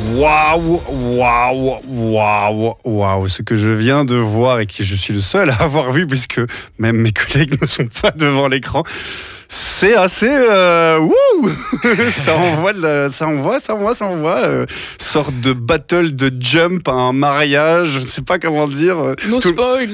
Waouh, ce que je viens de voir et que je suis le seul à avoir vu puisque même mes collègues ne sont pas devant l'écran. C'est assez ça envoie sorte de battle de jump à un mariage, je ne sais pas comment dire. No spoil.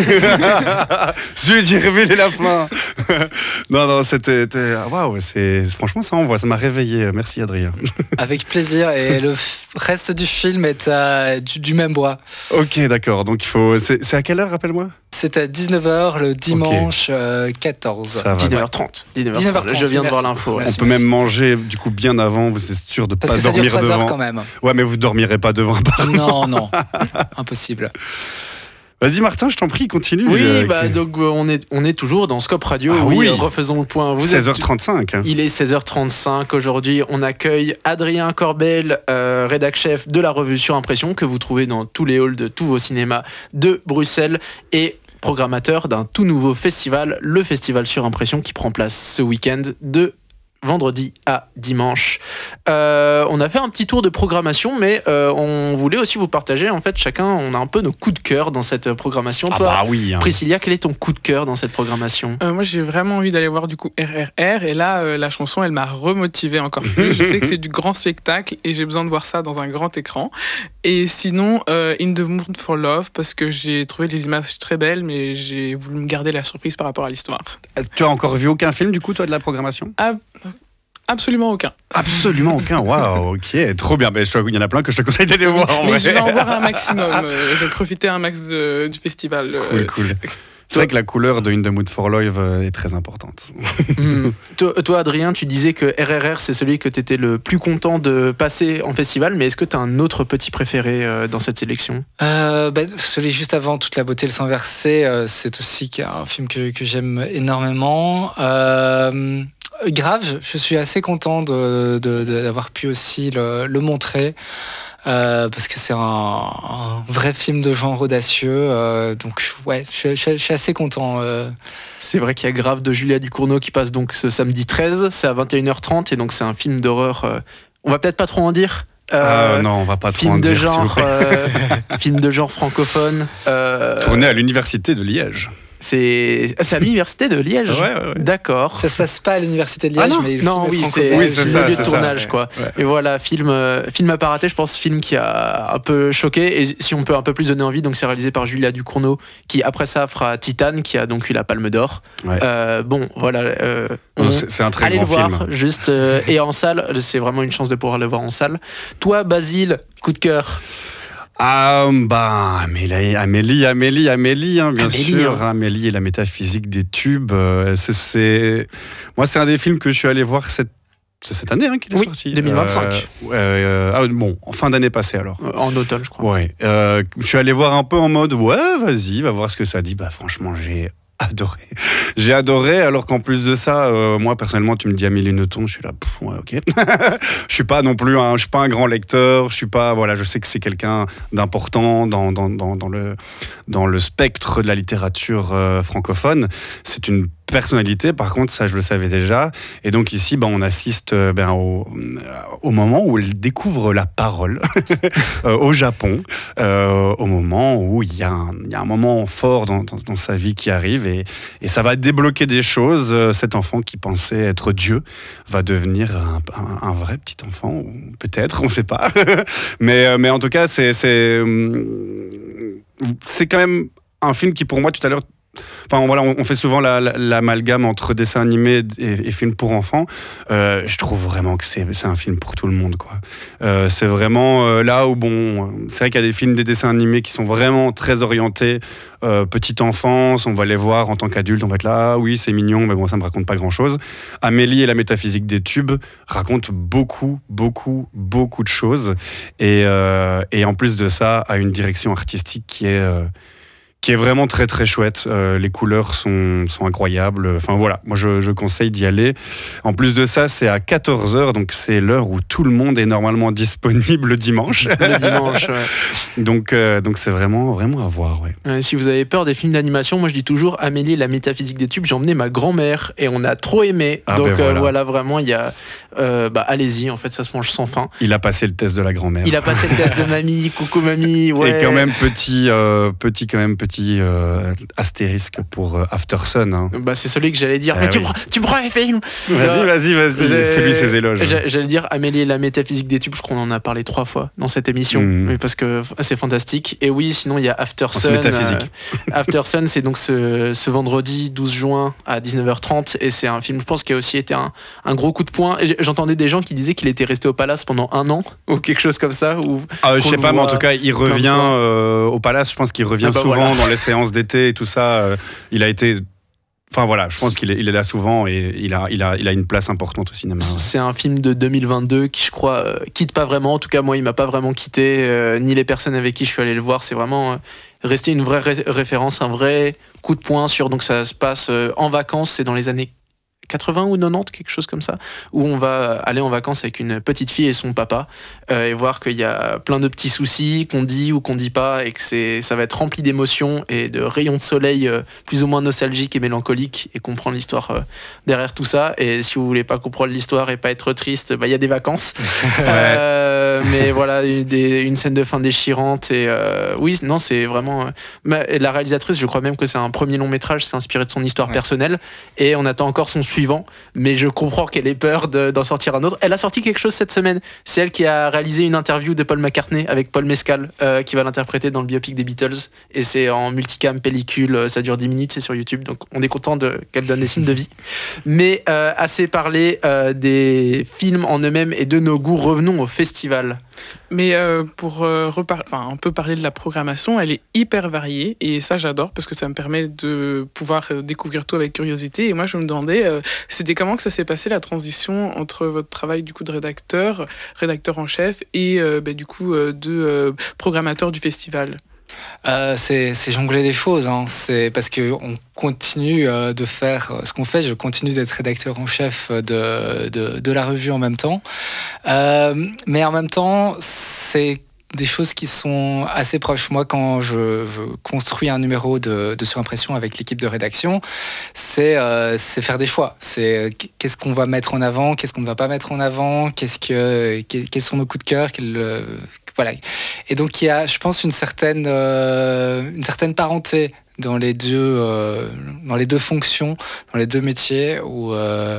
Je lui ai dit révéler la fin. non, c'était waouh, franchement ça envoie, ça m'a réveillé. Merci Adrien. Avec plaisir, et le reste du film est du même bois. Ok, d'accord. Donc c'est à quelle heure, rappelle-moi? C'est à 19h le dimanche 14. 19h30. Je viens de voir l'info. On peut même manger du coup bien avant, vous êtes sûr de ne pas dormir devant. Parce que ça dure 3 heures quand même. Ouais, mais vous ne dormirez pas devant. Non, impossible. Vas-y Martin, je t'en prie, continue. Oui, donc on est toujours dans Scope Radio. Refaisons le point. 16h35. Il est 16h35. Aujourd'hui, on accueille Adrien Corbel, rédac chef de la revue Sur Impression, que vous trouvez dans tous les halls de tous vos cinémas de Bruxelles, et programmateur d'un tout nouveau festival, le Festival Sur Impression, qui prend place ce week-end de vendredi à dimanche. On a fait un petit tour de programmation, mais on voulait aussi vous partager, en fait, chacun, on a un peu nos coups de cœur dans cette programmation. Toi, Priscilla, quel est ton coup de cœur dans cette programmation? Moi, j'ai vraiment envie d'aller voir du coup RRR, et là, la chanson, elle m'a remotivé encore plus. Je sais que c'est du grand spectacle, et j'ai besoin de voir ça dans un grand écran. Et sinon, In the Mood for Love, parce que j'ai trouvé les images très belles, mais j'ai voulu me garder la surprise par rapport à l'histoire. Tu as encore vu aucun film, du coup, toi, de la programmation? Absolument aucun. Absolument aucun, waouh, ok, trop bien. Il y en a plein que je te conseille d'aller voir. Mais je vais en voir un maximum. Je vais profiter un max du festival. Cool. C'est vrai que la couleur de In the Mood for Love est très importante. Toi, Adrien, tu disais que RRR, c'est celui que tu étais le plus content de passer en festival, mais est-ce que tu as un autre petit préféré dans cette sélection? Celui juste avant, Toute la beauté, le sang versé, c'est aussi un film que j'aime énormément. Grave, je suis assez content d'avoir pu aussi le montrer, parce que c'est un vrai film de genre audacieux, donc ouais, je suis assez content. C'est vrai qu'il y a Grave de Julia Ducournau qui passe donc ce samedi 13, c'est à 21h30, et donc c'est un film d'horreur, on va peut-être pas trop en dire. Non, on va pas trop en dire. Film de genre francophone. Tourné à l'université de Liège. C'est à l'université de Liège. Ouais. D'accord. Ça se passe pas à l'université de Liège, mais c'est le lieu de tournage, ça. quoi. Ouais. Et voilà, film à pas rater, je pense, film qui a un peu choqué, et si on peut un peu plus donner envie, donc c'est réalisé par Julia Ducournau, qui après ça fera Titane, qui a donc eu la Palme d'Or. Ouais. C'est un très allez grand film. Allez le voir, juste, et en salle, c'est vraiment une chance de pouvoir le voir en salle. Toi, Basile, coup de cœur? Amélie, bien sûr. Amélie et la métaphysique des tubes. Moi, c'est un des films que je suis allé voir c'est cette année qu'il est sorti. 2025. En fin d'année passée alors. En automne, je crois. Ouais. Je suis allé voir un peu en mode, vas-y, va voir ce que ça dit. Franchement, j'ai adoré, alors qu'en plus de ça, moi personnellement, tu me dis Amélie Nothomb, je suis là, ok. Je suis pas non plus je suis pas un grand lecteur, je sais que c'est quelqu'un d'important dans le spectre de la littérature francophone. C'est une personnalité, par contre, ça je le savais déjà. Et donc ici, on assiste au moment où elle découvre la parole au Japon, au moment où il y a un moment fort dans sa vie qui arrive, et ça va débloquer des choses. Cet enfant qui pensait être Dieu va devenir un vrai petit enfant, ou peut-être, on ne sait pas. mais en tout cas, c'est quand même un film qui, pour moi, tout à l'heure, on fait souvent l'amalgame entre dessin animé et film pour enfants. Je trouve vraiment que c'est un film pour tout le monde, quoi. C'est vraiment là où, c'est vrai qu'il y a des films, des dessins animés qui sont vraiment très orientés petite enfance. On va les voir en tant qu'adulte, on va être là, oui, c'est mignon, mais ça me raconte pas grand-chose. Amélie et la métaphysique des tubes raconte beaucoup de choses, et en plus de ça, a une direction artistique qui est qui est vraiment très très chouette. Les couleurs sont incroyables. Enfin voilà, moi je conseille d'y aller. En plus de ça, c'est à 14h, donc c'est l'heure où tout le monde est normalement disponible le dimanche. Le dimanche, ouais. Donc c'est vraiment à voir. Ouais. Si vous avez peur des films d'animation, moi je dis toujours Amélie et la métaphysique des tubes. J'ai emmené ma grand-mère et on a trop aimé. Ah, donc ben voilà, vraiment, il y a. Allez-y, en fait, ça se mange sans fin. Il a passé le test de la grand-mère. Il a passé le test de mamie, coucou mamie. Ouais. Et quand même petit astérisque pour After Sun. Hein. C'est celui que j'allais dire. Mais oui. tu prends les films. Vas-y, fais-lui ses éloges. J'allais dire Amélie et la métaphysique des tubes. Je crois qu'on en a parlé 3 fois dans cette émission, mais parce que c'est fantastique. Et oui, sinon il y a After Sun. After Sun, c'est donc ce vendredi 12 juin à 19h30, et c'est un film, je pense, qui a aussi été un gros coup de poing. Et j'entendais des gens qui disaient qu'il était resté au Palace pendant 1 an ou quelque chose comme ça. Je sais pas, mais en tout cas, il revient au Palace. Je pense qu'il revient souvent dans les séances d'été et tout ça. Il a été. Enfin voilà, je pense qu'il est là souvent et il a une place importante au cinéma. Ouais. C'est un film de 2022 qui, je crois, quitte pas vraiment. En tout cas, moi, il m'a pas vraiment quitté, ni les personnes avec qui je suis allé le voir. C'est vraiment resté une vraie référence, un vrai coup de poing sur. Donc ça se passe en vacances, c'est dans les années 80 ou 90, quelque chose comme ça, où on va aller en vacances avec une petite fille et son papa et voir qu'il y a plein de petits soucis qu'on dit ou qu'on dit pas, et que ça va être rempli d'émotions et de rayons de soleil plus ou moins nostalgiques et mélancoliques, et comprendre l'histoire derrière tout ça. Et si vous voulez pas comprendre l'histoire et pas être triste, il y a des vacances. Mais voilà, une scène de fin déchirante. Et oui, non, c'est vraiment... la réalisatrice, je crois même que c'est un premier long métrage, c'est inspiré de son histoire personnelle, et on attend encore son suivant, mais je comprends qu'elle ait peur d'en sortir un autre. Elle a sorti quelque chose cette semaine. C'est elle qui a réalisé une interview de Paul McCartney avec Paul Mescal, qui va l'interpréter dans le biopic des Beatles, et c'est en multicam pellicule, ça dure 10 minutes, c'est sur YouTube, donc on est content qu'elle donne des signes de vie. Mais assez parlé des films en eux-mêmes et de nos goûts, revenons au festival. Mais pour un peu parler de la programmation, elle est hyper variée, et ça j'adore parce que ça me permet de pouvoir découvrir tout avec curiosité. Et moi je me demandais, c'était comment que ça s'est passé, la transition entre votre travail du coup de rédacteur en chef, et du coup de programmateur du festival. C'est jongler des choses, hein. C'est parce qu'on continue de faire ce qu'on fait. Je continue d'être rédacteur en chef de la revue en même temps. Mais en même temps, c'est des choses qui sont assez proches. Moi, quand je construis un numéro de surimpression avec l'équipe de rédaction, c'est faire des choix. C'est qu'est-ce qu'on va mettre en avant, qu'est-ce qu'on ne va pas mettre en avant, quels sont nos coups de cœur, voilà. Et donc il y a, je pense, une certaine parenté dans les deux fonctions, dans les deux métiers, où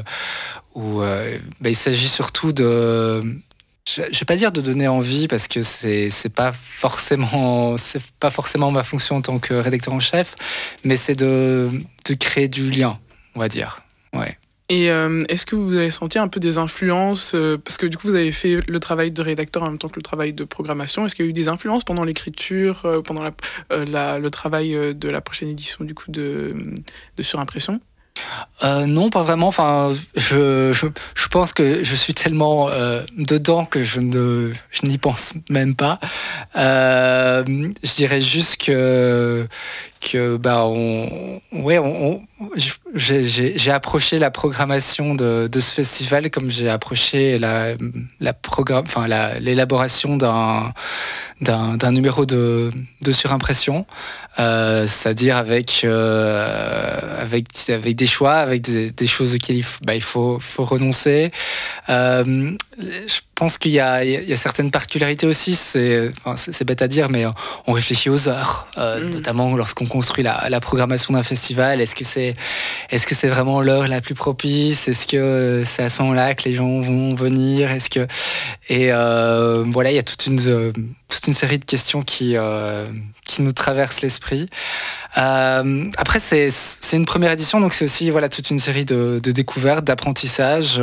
il s'agit surtout de... Je vais pas dire de donner envie, parce que c'est pas forcément ma fonction en tant que rédacteur en chef, mais c'est de créer du lien, on va dire. Ouais. Et est-ce que vous avez senti un peu des influences, parce que du coup vous avez fait le travail de rédacteur en même temps que le travail de programmation. Est-ce qu'il y a eu des influences pendant l'écriture, pendant le travail de la prochaine édition du coup de Surimpression ? Non, pas vraiment. Enfin, je pense que je suis tellement dedans que je n'y pense même pas. Je dirais juste que j'ai approché la programmation de ce festival comme j'ai approché l'élaboration d'un numéro de surimpression, c'est-à-dire avec des choix, avec des choses auxquelles il faut renoncer. Je pense qu'il y a certaines particularités aussi, c'est bête à dire, mais on réfléchit aux heures, notamment lorsqu'on construit la programmation d'un festival. Est-ce que c'est vraiment l'heure la plus propice? Est-ce que c'est à ce moment-là que les gens vont venir? Voilà, il y a toute une série de questions qui nous traversent l'esprit. Après, c'est une première édition, donc c'est aussi toute une série de découvertes, d'apprentissages.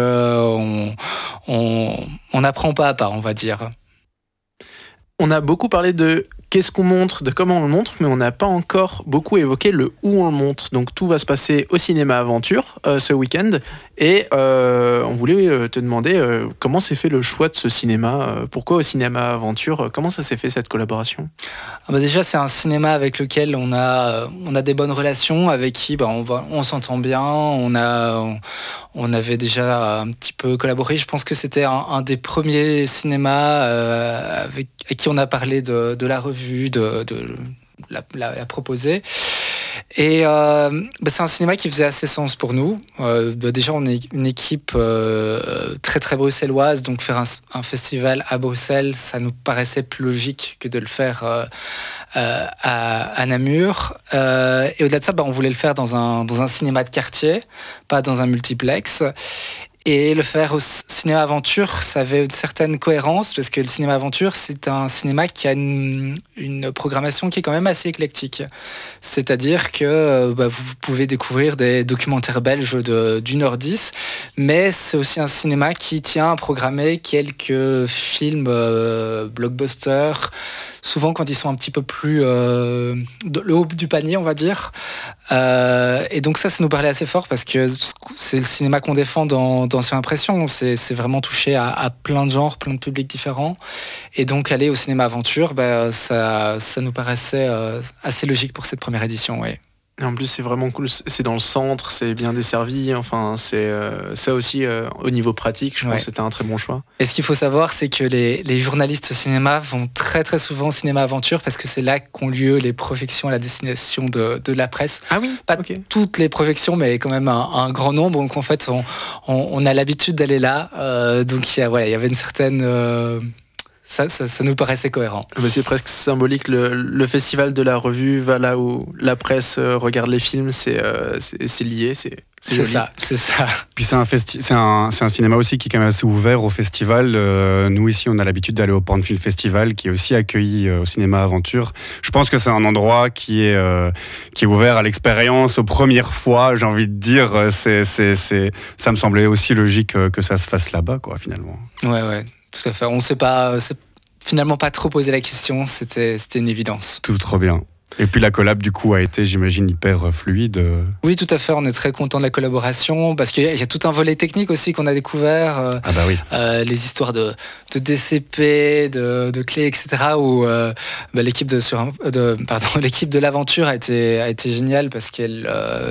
On apprend pas à pas, on va dire. On a beaucoup parlé de qu'est-ce qu'on montre, de comment on le montre, mais on n'a pas encore beaucoup évoqué le où on le montre. Donc tout va se passer au Cinéma Aventure ce week-end. Et on voulait te demander comment s'est fait le choix de ce cinéma, pourquoi au Cinéma Aventure, comment ça s'est fait cette collaboration? Déjà, c'est un cinéma avec lequel on a des bonnes relations, avec qui on s'entend bien, on avait déjà un petit peu collaboré. Je pense que c'était un des premiers cinémas à qui on a parlé de la revue, de la proposer. Et c'est un cinéma qui faisait assez sens pour nous. Déjà, on est une équipe très très bruxelloise, donc faire un festival à Bruxelles, ça nous paraissait plus logique que de le faire à Namur. Et au-delà de ça, on voulait le faire dans un cinéma de quartier, pas dans un multiplex. Et le faire au Cinéma Aventure, ça avait une certaine cohérence, parce que le Cinéma Aventure, c'est un cinéma qui a une programmation qui est quand même assez éclectique. C'est-à-dire que vous pouvez découvrir des documentaires belges d'1h10, mais c'est aussi un cinéma qui tient à programmer quelques films blockbusters, souvent quand ils sont un petit peu plus le haut du panier, on va dire. Et donc ça nous parlait assez fort, parce que c'est le cinéma qu'on défend dans Surimpression. C'est vraiment touché à plein de genres, plein de publics différents. Et donc aller au Cinéma Aventure, ça nous paraissait assez logique pour cette première édition, oui. Et en plus, c'est vraiment cool. C'est dans le centre, c'est bien desservi. Enfin, c'est ça aussi, au niveau pratique, je pense que c'était un très bon choix. Et ce qu'il faut savoir, c'est que les journalistes cinéma vont très très souvent au Cinéma Aventure, parce que c'est là qu'ont lieu les projections à la destination de la presse. Ah oui. Pas toutes les projections, mais quand même un grand nombre. Donc en fait, on a l'habitude d'aller là. Donc il y avait une certaine... Ça nous paraissait cohérent. C'est presque symbolique. Le festival de la revue va là où la presse regarde les films. C'est lié. C'est ça. Puis c'est un cinéma aussi qui est quand même assez ouvert au festival. Nous ici, on a l'habitude d'aller au Porn Film Festival, qui est aussi accueilli au Cinéma Aventure. Je pense que c'est un endroit qui est ouvert à l'expérience aux premières fois. J'ai envie de dire, ça me semblait aussi logique que ça se fasse là-bas, quoi, finalement. Ouais. Tout à fait. On s'est finalement pas trop posé la question, c'était une évidence. Tout trop bien. Et puis la collab, du coup, a été, j'imagine, hyper fluide. Oui, tout à fait. On est très content de la collaboration, parce qu'il y a tout un volet technique aussi qu'on a découvert. Oui. Les histoires de DCP, de clés, etc. Où l'équipe de l'aventure a été géniale, parce qu'elle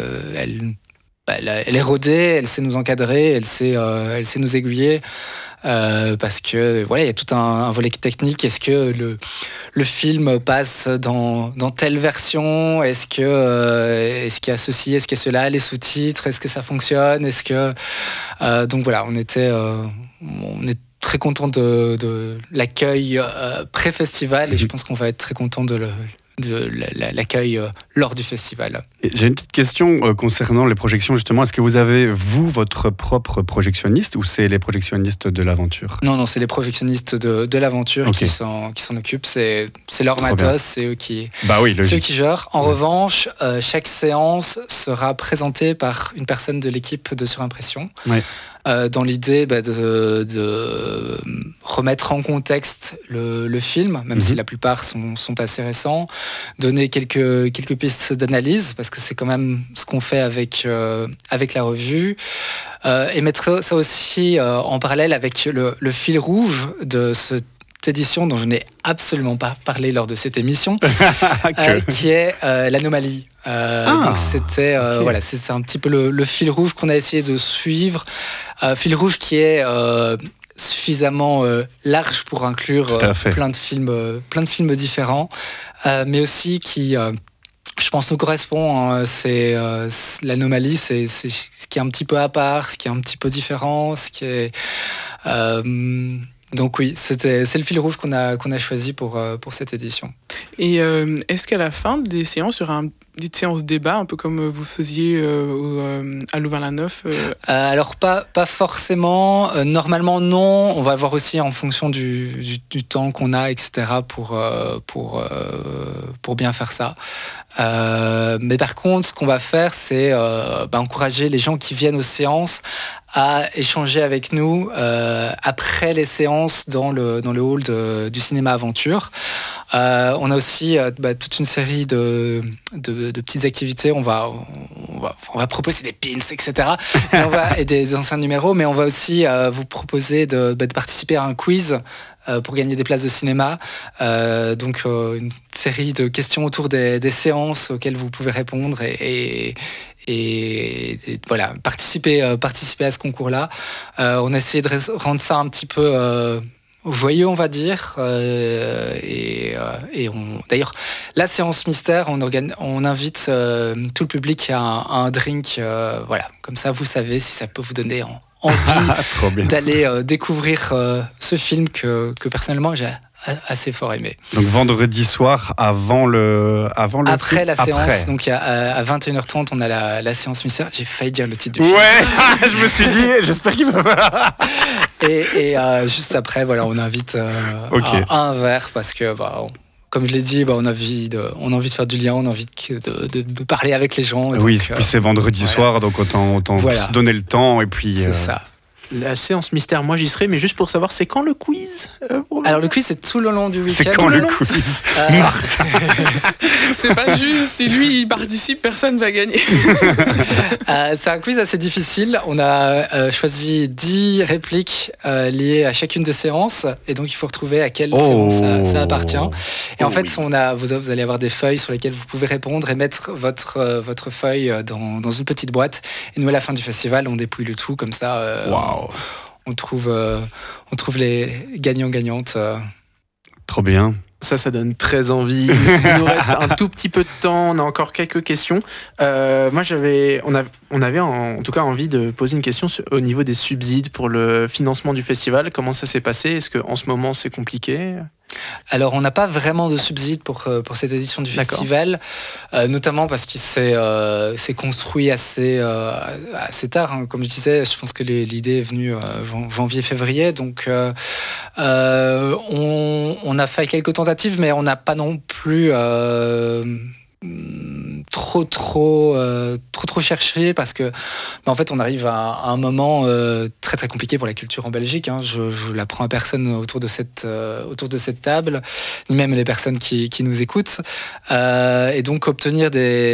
est rodée, elle sait nous encadrer, elle sait nous aiguiller. Parce que il y a tout un volet technique. Est-ce que le film passe dans telle version? Est-ce qu'il y a ceci? Est-ce qu'il y a cela? Les sous-titres? Est-ce que ça fonctionne? Donc voilà, on est très content de l'accueil pré-festival, et je pense qu'on va être très content de l'accueil lors du festival. J'ai une petite question concernant les projections, justement. Est-ce que vous avez, vous, votre propre projectionniste, ou c'est les projectionnistes de l'aventure? Non, c'est les projectionnistes de l'aventure qui s'en occupent. C'est leur matos, c'est eux qui gèrent. En revanche, chaque séance sera présentée par une personne de l'équipe de Surimpression. Oui. Dans l'idée de remettre en contexte le film, même si la plupart sont assez récents, donner quelques pistes d'analyse, parce que c'est quand même ce qu'on fait avec la revue, et mettre ça aussi en parallèle avec le fil rouge de cette édition dont je n'ai absolument pas parlé lors de cette émission, qui est l'anomalie. Donc c'était c'est un petit peu le fil rouge qu'on a essayé de suivre, fil rouge qui est suffisamment large pour inclure plein de films différents, mais aussi qui je pense nous correspond. C'est l'anomalie, c'est ce qui est un petit peu à part, ce qui est un petit peu différent, ce qui est donc oui, c'est le fil rouge qu'on a choisi pour cette édition. Et est-ce qu'à la fin des séances, il y aura une petite séance débat, un peu comme vous faisiez à Louvain-la-Neuve Alors pas forcément. Normalement non. On va voir aussi en fonction du temps qu'on a, etc. pour bien faire ça. Mais par contre, ce qu'on va faire, c'est encourager les gens qui viennent aux séances à échanger avec nous après les séances dans le hall du Cinéma Aventure. On a aussi toute une série de petites activités. On va proposer des pins, etc. Et des anciens numéros, mais on va aussi vous proposer de participer à un quiz pour gagner des places de cinéma. Donc une série de questions autour des séances auxquelles vous pouvez répondre et voilà, participer à ce concours-là. On a essayé de rendre ça un petit peu joyeux, on va dire. D'ailleurs, la séance mystère, on invite tout le public à un drink. Voilà, comme ça, vous savez si ça peut vous donner envie d'aller découvrir ce film que personnellement j'ai assez fort aimé. Donc vendredi soir après la séance, donc à 21h30 on a la séance mystère. J'ai failli dire le titre du film. Ouais, je me suis dit, j'espère qu'il va. et juste après, voilà, on invite à un verre parce que comme je l'ai dit, on a envie de faire du lien, on a envie de parler avec les gens. Oui, puis c'est vendredi soir, donc autant se donner le temps et puis. C'est ça. La séance mystère, moi j'y serai, mais juste pour savoir, c'est quand le quiz Alors le quiz, c'est tout le long du week-end. C'est quand le quiz C'est pas juste, si lui il participe, personne va gagner. C'est un quiz assez difficile. On a choisi 10 répliques liées à chacune des séances, et donc il faut retrouver à quelle séance ça appartient. Et en fait, vous allez avoir des feuilles sur lesquelles vous pouvez répondre et mettre votre feuille dans une petite boîte. Et nous, à la fin du festival, on dépouille le tout comme ça. On trouve les gagnants-gagnantes. Trop bien. Ça donne très envie. Il nous reste un tout petit peu de temps. On a encore quelques questions. Moi, on avait en tout cas envie de poser une question au niveau des subsides pour le financement du festival. Comment ça s'est passé ? Est-ce qu'en ce moment, c'est compliqué ? Alors, on n'a pas vraiment de subsides pour cette édition du festival, notamment parce qu'il s'est construit assez tard. Hein. Comme je disais, je pense que l'idée est venue janvier-février. Donc, on a fait quelques tentatives, mais on n'a pas non plus trop cherché parce que en fait on arrive à un moment très très compliqué pour la culture en Belgique, hein. Je l'apprends à personne autour de cette table, ni même les personnes qui nous écoutent, et donc obtenir des